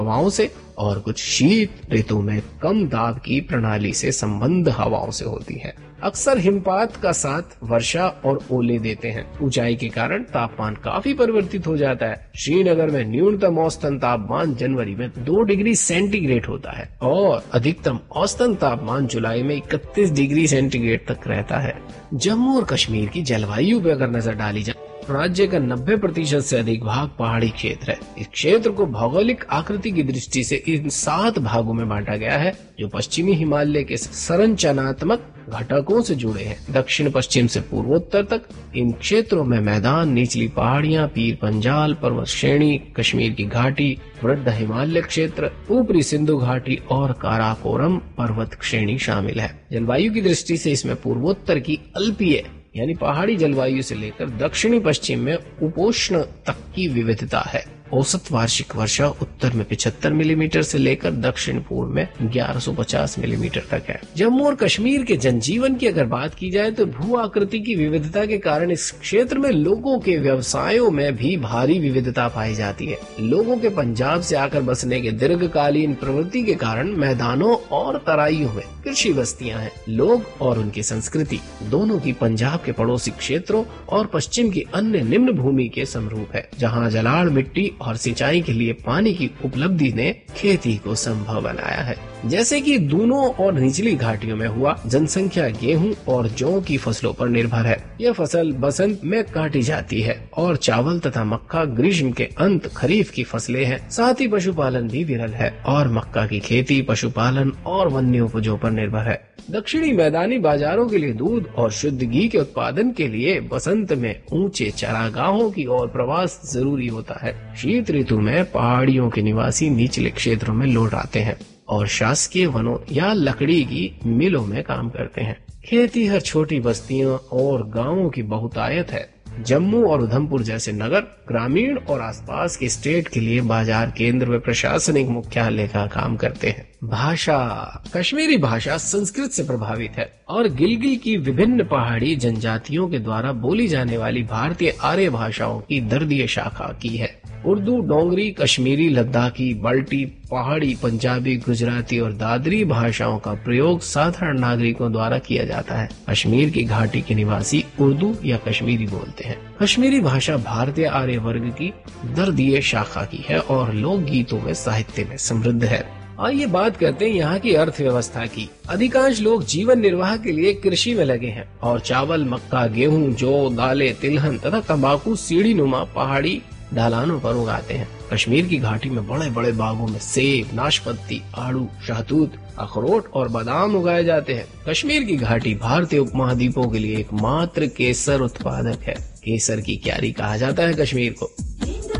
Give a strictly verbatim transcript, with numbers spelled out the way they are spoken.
हवाओं से और कुछ शीत ऋतु में कम दाब की प्रणाली से संबंध हवाओं से होती है। अक्सर हिमपात का साथ वर्षा और ओले देते हैं। ऊंचाई के कारण तापमान काफी परिवर्तित हो जाता है। श्रीनगर में न्यूनतम औसतन तापमान जनवरी में दो डिग्री सेंटीग्रेड होता है और अधिकतम औसतन तापमान जुलाई में इकतीस डिग्री सेंटीग्रेड तक रहता है। जम्मू और कश्मीर की जलवायु पे अगर नजर डाली जाए, राज्य का नब्बे प्रतिशत से अधिक भाग पहाड़ी क्षेत्र है। इस क्षेत्र को भौगोलिक आकृति की दृष्टि से इन सात भागों में बांटा गया है, जो पश्चिमी हिमालय के संरचनात्मक घटकों से जुड़े हैं। दक्षिण पश्चिम से पूर्वोत्तर तक इन क्षेत्रों में मैदान, निचली पहाड़ियां, पीर पंजाल पर्वत श्रेणी, कश्मीर की घाटी, वृद्ध हिमालय क्षेत्र, ऊपरी सिंधु घाटी और काराकोरम पर्वत श्रेणी शामिल है। जलवायु की दृष्टि से इसमें पूर्वोत्तर की अल्पीय यानी पहाड़ी जलवायु से लेकर दक्षिणी पश्चिम में उपोष्ण तक की विविधता है। औसत वार्षिक वर्षा उत्तर में पचहत्तर मिलीमीटर से लेकर दक्षिण पूर्व में ग्यारह सौ पचास मिलीमीटर तक है। जम्मू और कश्मीर के जनजीवन की अगर बात की जाए तो भू आकृति की विविधता के कारण इस क्षेत्र में लोगों के व्यवसायों में भी भारी विविधता पाई जाती है। लोगों के पंजाब से आकर बसने के दीर्घकालीन प्रवृत्ति के कारण मैदानों और तराइयों में कृषि बस्तियां हैं। लोग और उनकी संस्कृति दोनों की पंजाब के पड़ोसी क्षेत्रों और पश्चिम की अन्य निम्न भूमि के समरूप है, जहाँ जलाढ़ मिट्टी और सिंचाई के लिए पानी की उपलब्धि ने खेती को संभव बनाया है। जैसे कि दूनों और निचली घाटियों में हुआ, जनसंख्या गेहूं और जौ की फसलों पर निर्भर है। यह फसल बसंत में काटी जाती है और चावल तथा मक्का ग्रीष्म के अंत खरीफ की फसलें हैं। साथ ही पशुपालन भी विरल है और मक्का की खेती, पशुपालन और वन्य उपजों पर निर्भर है। दक्षिणी मैदानी बाजारों के लिए दूध और शुद्ध घी के उत्पादन के लिए बसंत में ऊंचे चारागाहों की ओर प्रवास जरूरी होता है। शीत ऋतु में पहाड़ियों के निवासी निचले क्षेत्रों में लौट आते हैं और शासकीय वनों या लकड़ी की मिलों में काम करते हैं। खेती हर छोटी बस्तियों और गांवों की बहुतायत है। जम्मू और उधमपुर जैसे नगर ग्रामीण और आसपास के स्टेट के लिए बाजार केंद्र व प्रशासनिक मुख्यालय का काम करते हैं। भाषा, कश्मीरी भाषा संस्कृत से प्रभावित है और गिलगिल की विभिन्न पहाड़ी जनजातियों के द्वारा बोली जाने वाली भारतीय आर्य भाषाओं की दर्दीय शाखा की है। उर्दू, डोंगरी, कश्मीरी, लद्दाखी, बल्टी, पहाड़ी, पंजाबी, गुजराती और दादरी भाषाओं का प्रयोग साधारण नागरिकों द्वारा किया जाता है। कश्मीर की घाटी के निवासी उर्दू या कश्मीरी बोलते हैं। कश्मीरी भाषा भारतीय आर्य वर्ग की दर्दीय शाखा की है और लोक गीतों में साहित्य में समृद्ध है। आइए बात करते हैं यहाँ की अर्थव्यवस्था की। अधिकांश लोग जीवन निर्वाह के लिए कृषि में लगे हैं और चावल, मक्का, गेहूं, जौ, दालें, तिलहन तथा तंबाकू सीढ़ी नुमा पहाड़ी ढलानों पर उगाते हैं। कश्मीर की घाटी में बड़े बड़े बागों में सेब, नाशपाती, आड़ू, शहतूत, अखरोट और बादाम उगाए जाते हैं। कश्मीर की घाटी भारतीय उपमहाद्वीपों के लिए एकमात्र केसर उत्पादक है। केसर की क्यारी कहा जाता है कश्मीर को।